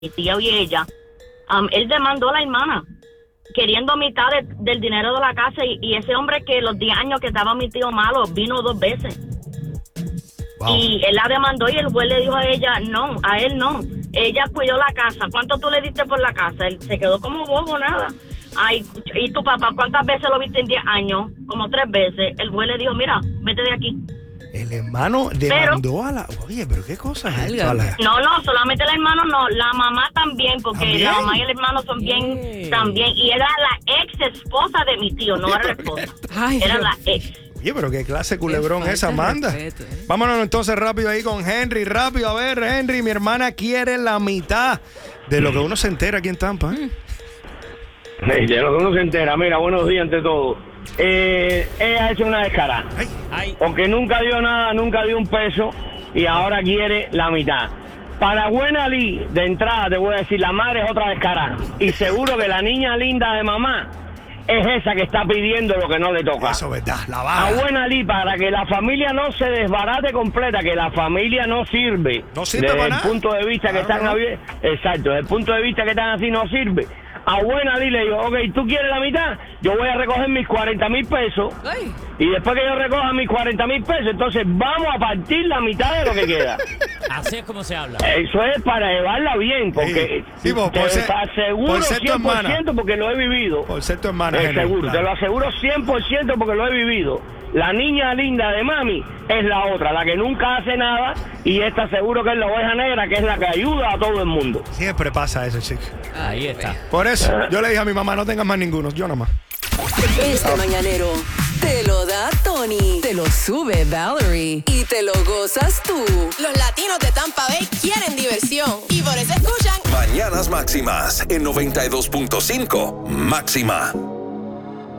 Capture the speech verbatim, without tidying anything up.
tío y ella, um, él demandó a la hermana, queriendo mitad de, del dinero de la casa, y, y ese hombre que los diez años que estaba mi tío malo, vino dos veces. Wow. Y él la demandó y el juez le dijo a ella, no, a él no. Ella cuidó la casa. ¿Cuánto tú le diste por la casa? Él se quedó como bobo, nada. Ay, ¿y tu papá cuántas veces lo viste en diez años? Como tres veces. El juez le dijo, mira, vete de aquí. El hermano demandó pero, a la... Oye, pero qué cosa es esto. No, no, solamente el hermano no, la mamá también, porque ¿También? la mamá y el hermano son bien, bien también. Y era la ex esposa de mi tío, no era la esposa. Ay, era Dios. la ex. Oye, pero qué clase de culebrón es esa, Amanda. Respeto, ¿eh? Vámonos entonces rápido ahí con Henry. Rápido, a ver, Henry, mi hermana quiere la mitad de lo que uno se entera aquí en Tampa. ¿eh? De lo que uno se entera. Mira, buenos días ante todo. Eh, ella ha hecho una descarada. Ay, ay. Porque nunca dio nada, nunca dio un peso y ahora quiere la mitad. Para buena Lee, de entrada te voy a decir, la madre es otra descarada. Y seguro que la niña linda de mamá es esa que está pidiendo lo que no le toca. Eso es verdad, la baja. A buena Lee, para que la familia no se desbarate completa, que la familia no sirve. No sirve desde para el nada. punto de vista claro, que están no. abiertos. Exacto, desde el punto de vista que están así no sirve. A buena Lee le digo, ok, ¿tú quieres la mitad? Yo voy a recoger mis cuarenta mil pesos. Ay. Y después que yo recoja mis cuarenta mil pesos, entonces vamos a partir la mitad de lo que queda. Así es como se habla. Eso es para llevarla bien, porque sí, sí, por te ser, aseguro por ser cien por ciento porque lo he vivido. Por ser tu hermana. Eh, Henry, seguro, claro. te lo aseguro cien por ciento porque lo he vivido. La niña linda de mami es la otra, la que nunca hace nada, y esta seguro que es la oveja negra, que es la que ayuda a todo el mundo. Siempre pasa eso, chico. Ahí está. Por eso, yo le dije a mi mamá, no tengas más ninguno, yo nada más. Este mañanero te lo da Tony, te lo sube Valerie y te lo gozas tú. Los latinos de Tampa Bay quieren diversión y por eso escuchan Mañanas Máximas en noventa y dos punto cinco Máxima.